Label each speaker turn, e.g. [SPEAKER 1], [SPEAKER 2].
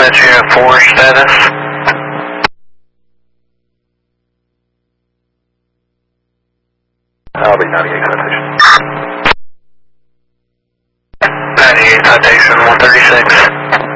[SPEAKER 1] Dispatch Unit 4 status.
[SPEAKER 2] I'll be 98 citation.
[SPEAKER 1] 98 citation 136.